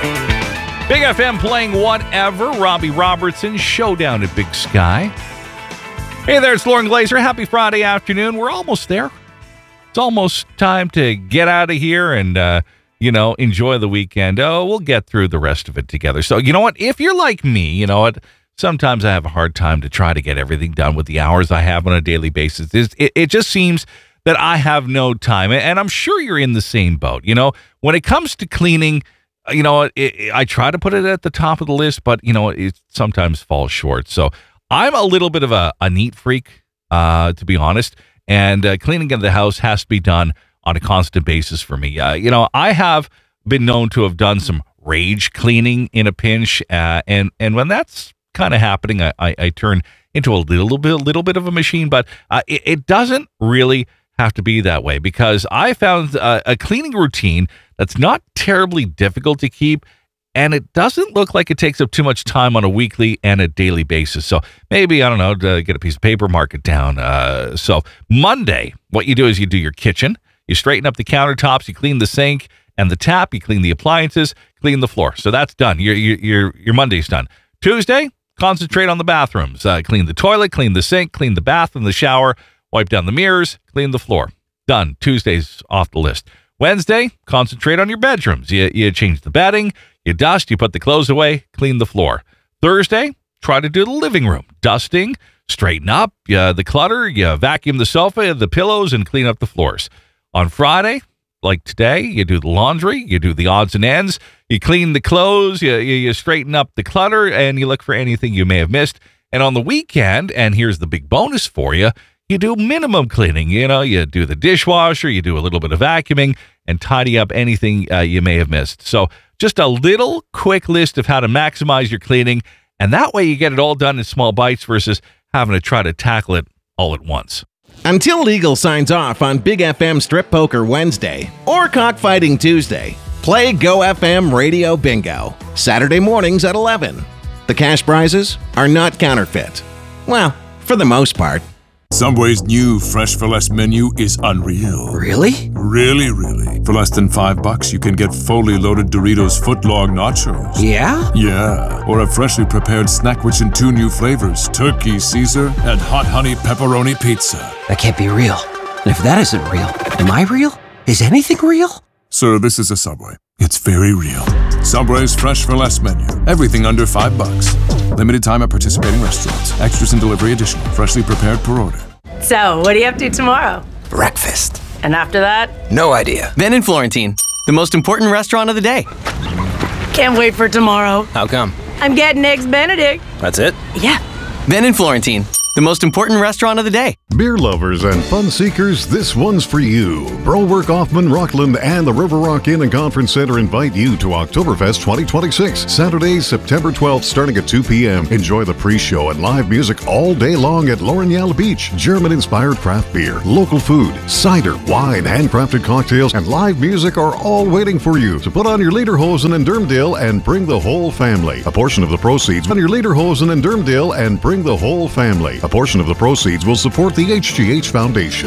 Big FM playing Whatever. Robbie Robertson, Showdown at Big Sky. Hey there, it's Lauren Glazer. Happy Friday afternoon. We're almost there. It's almost time to get out of here and, enjoy the weekend. Oh, we'll get through the rest of it together. So, you know what? If you're like me, you know what? Sometimes I have a hard time to try to get everything done with the hours I have on a daily basis. It just seems that I have no time. And I'm sure you're in the same boat. You know, when it comes to cleaning, I try to put it at the top of the list, but, it sometimes falls short. So I'm a little bit of a neat freak, to be honest, and cleaning of the house has to be done on a constant basis for me. I have been known to have done some rage cleaning in a pinch, and when that's kind of happening, I turn into a little bit of a machine, but it doesn't really have to be that way, because I found a cleaning routine that's not terribly difficult to keep, and it doesn't look like it takes up too much time on a weekly and a daily basis. So maybe, I don't know, to get a piece of paper, mark it down. So Monday, what you do is you do your kitchen, you straighten up the countertops, you clean the sink and the tap, you clean the appliances, clean the floor. So that's done. Your Monday's done. Tuesday, concentrate on the bathrooms. Clean the toilet, clean the sink, clean the bath and the shower, wipe down the mirrors, clean the floor. Done. Tuesday's off the list. Wednesday, concentrate on your bedrooms. You change the bedding, you dust, you put the clothes away, clean the floor. Thursday, try to do the living room. Dusting, straighten up the clutter, you vacuum the sofa, the pillows, and clean up the floors. On Friday, like today, you do the laundry, you do the odds and ends, you clean the clothes, you straighten up the clutter, and you look for anything you may have missed. And on the weekend, and here's the big bonus for you, you do minimum cleaning. You do the dishwasher, you do a little bit of vacuuming, and tidy up anything you may have missed. So just a little quick list of how to maximize your cleaning, and that way you get it all done in small bites versus having to try to tackle it all at once. Until legal signs off on Big FM Strip Poker Wednesday or Cockfighting Tuesday, play Go FM Radio Bingo, Saturday mornings at 11. The cash prizes are not counterfeit. Well, for the most part. Subway's new Fresh for Less menu is unreal. Really? Really, really. For less than $5, you can get fully loaded Doritos footlong nachos. Yeah? Yeah. Or a freshly prepared snack rich in 2 new flavors, Turkey Caesar and Hot Honey Pepperoni Pizza. That can't be real. And if that isn't real, am I real? Is anything real? Sir, this is a Subway. It's very real. Subway's Fresh for Less menu. Everything under $5. Limited time at participating restaurants. Extras and delivery additional. Freshly prepared per order. So, what are you up to tomorrow? Breakfast. And after that? No idea. Then in Florentine, the most important restaurant of the day. Can't wait for tomorrow. How come? I'm getting Eggs Benedict. That's it? Yeah. Then in Florentine, the most important restaurant of the day. Beer lovers and fun seekers, this one's for you. Browerk, Hoffman, Rockland, and the River Rock Inn and Conference Center invite you to Oktoberfest 2026, Saturday, September 12th, starting at 2 p.m. Enjoy the pre-show and live music all day long at Lorenial Beach. German-inspired craft beer, local food, cider, wine, handcrafted cocktails, and live music are all waiting for you. So put on your lederhosen and Dermdale and bring the whole family. A portion of the proceeds on your lederhosen and Dermdale and bring the whole family. A portion of the proceeds will support the HGH Foundation.